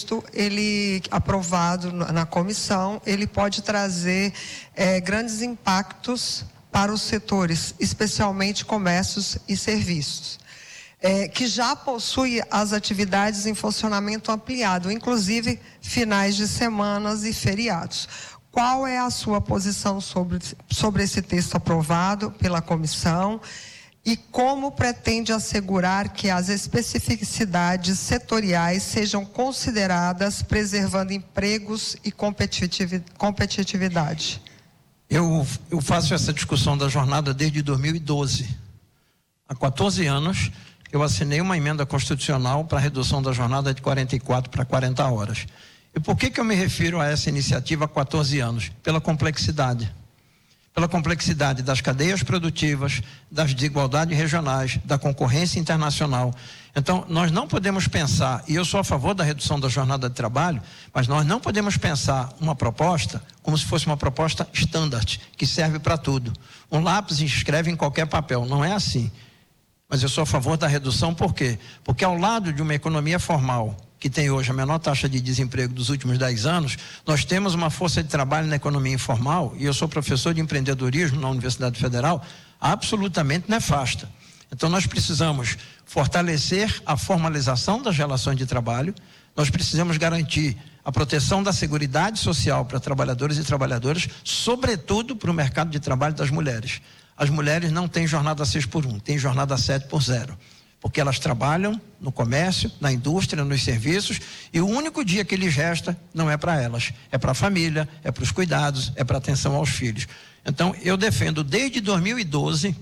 texto, ele aprovado na comissão, ele pode trazer grandes impactos para os setores, especialmente comércios e serviços, que já possui as atividades em funcionamento ampliado, inclusive finais de semanas e feriados. Qual é a sua posição sobre esse texto aprovado pela comissão e como pretende assegurar que as especificidades setoriais sejam consideradas, preservando empregos e competitividade? Eu faço essa discussão da jornada desde 2012. Há 14 anos eu assinei uma emenda constitucional para a redução da jornada de 44 para 40 horas. E por que eu me refiro a essa iniciativa há 14 anos? Pela complexidade. Pela complexidade das cadeias produtivas, das desigualdades regionais, da concorrência internacional. Então, nós não podemos pensar, e eu sou a favor da redução da jornada de trabalho, mas nós não podemos pensar uma proposta como se fosse uma proposta standard, que serve para tudo. Um lápis escreve em qualquer papel, não é assim. Mas eu sou a favor da redução, por quê? Porque ao lado de uma economia formal, que tem hoje a menor taxa de desemprego dos últimos 10 anos, nós temos uma força de trabalho na economia informal, e eu sou professor de empreendedorismo na Universidade Federal, absolutamente nefasta. Então nós precisamos fortalecer a formalização das relações de trabalho, nós precisamos garantir a proteção da seguridade social para trabalhadores e trabalhadoras, sobretudo para o mercado de trabalho das mulheres. As mulheres não têm jornada 6x1, têm jornada 7x0. Porque elas trabalham no comércio, na indústria, nos serviços, e o único dia que lhes resta não é para elas, é para a família, é para os cuidados, é para a atenção aos filhos. Então, eu defendo desde 2012,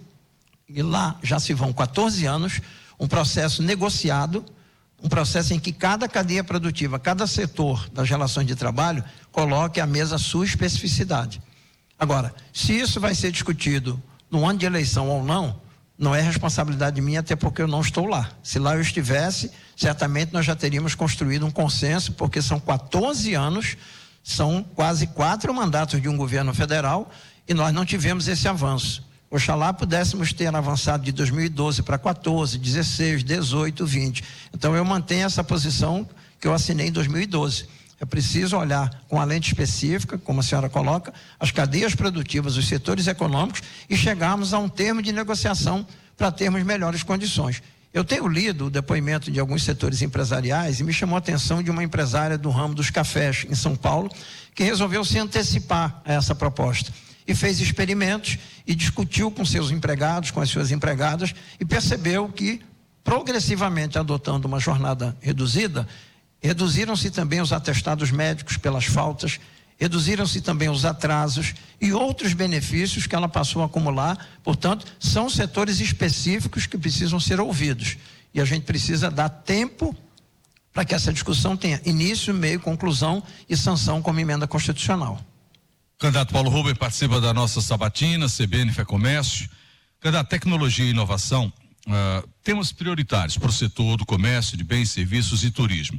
e lá já se vão 14 anos, um processo negociado, um processo em que cada cadeia produtiva, cada setor das relações de trabalho, coloque à mesa a sua especificidade. Agora, se isso vai ser discutido no ano de eleição ou não é responsabilidade minha, até porque eu não estou lá. Se lá eu estivesse, certamente nós já teríamos construído um consenso, porque são 14 anos, são quase 4 mandatos de um governo federal, e nós não tivemos esse avanço. Oxalá pudéssemos ter avançado de 2012 para 14, 16, 18, 20. Então eu mantenho essa posição que eu assinei em 2012. É preciso olhar com a lente específica, como a senhora coloca, as cadeias produtivas, os setores econômicos e chegarmos a um termo de negociação para termos melhores condições. Eu tenho lido o depoimento de alguns setores empresariais e me chamou a atenção de uma empresária do ramo dos cafés em São Paulo, que resolveu se antecipar a essa proposta e fez experimentos e discutiu com seus empregados, com as suas empregadas e percebeu que, progressivamente adotando uma jornada reduzida, reduziram-se também os atestados médicos pelas faltas, reduziram-se também os atrasos e outros benefícios que ela passou a acumular. Portanto, são setores específicos que precisam ser ouvidos. E a gente precisa dar tempo para que essa discussão tenha início, meio, conclusão e sanção como emenda constitucional. Candidato Paulo Ruber participa da nossa sabatina, CBN FEComércio. Candidato, tecnologia e inovação, temas prioritários para o setor do comércio, de bens, serviços e turismo.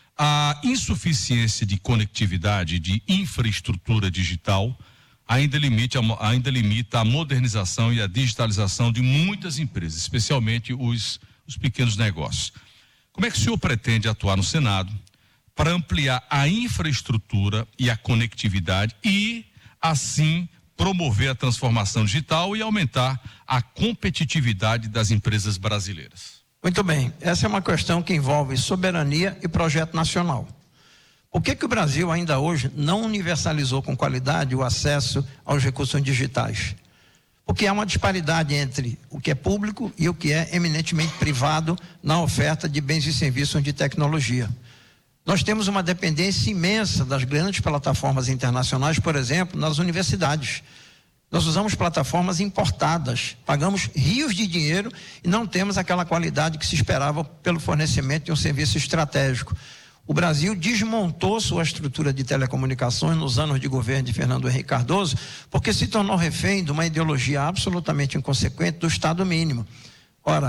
A insuficiência de conectividade, de infraestrutura digital, ainda limita a modernização e a digitalização de muitas empresas, especialmente os pequenos negócios. Como é que o senhor pretende atuar no Senado para ampliar a infraestrutura e a conectividade e, assim, promover a transformação digital e aumentar a competitividade das empresas brasileiras? Muito bem, essa é uma questão que envolve soberania e projeto nacional. Por que o Brasil ainda hoje não universalizou com qualidade o acesso aos recursos digitais? Porque há uma disparidade entre o que é público e o que é eminentemente privado na oferta de bens e serviços de tecnologia. Nós temos uma dependência imensa das grandes plataformas internacionais, por exemplo, nas universidades. Nós usamos plataformas importadas, pagamos rios de dinheiro e não temos aquela qualidade que se esperava pelo fornecimento de um serviço estratégico. O Brasil desmontou sua estrutura de telecomunicações nos anos de governo de Fernando Henrique Cardoso, porque se tornou refém de uma ideologia absolutamente inconsequente do Estado mínimo. Ora,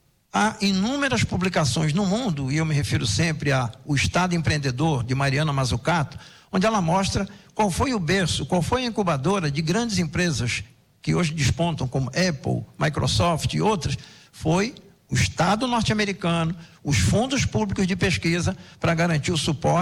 há inúmeras publicações no mundo, e eu me refiro sempre a O Estado Empreendedor, de Mariana Mazzucato, onde ela mostra qual foi o berço, qual foi a incubadora de grandes empresas que hoje despontam, como Apple, Microsoft e outras, foi o Estado norte-americano, os fundos públicos de pesquisa para garantir o suporte